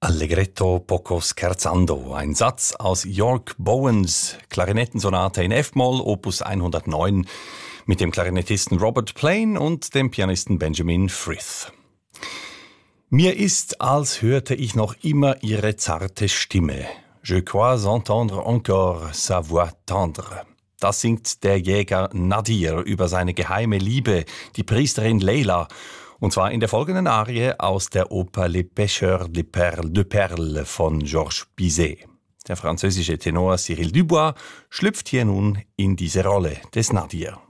Allegretto poco scherzando, ein Satz aus York Bowens Klarinettensonate in F-Moll, Opus 109, mit dem Klarinettisten Robert Plain und dem Pianisten Benjamin Frith. Mir ist, als hörte ich noch immer ihre zarte Stimme. Je crois entendre encore sa voix tendre. Das singt der Jäger Nadir über seine geheime Liebe, die Priesterin Leila, und zwar in der folgenden Arie aus der Oper Les Pêcheurs de Perles von Georges Bizet. Der französische Tenor Cyril Dubois schlüpft hier nun in diese Rolle des Nadir.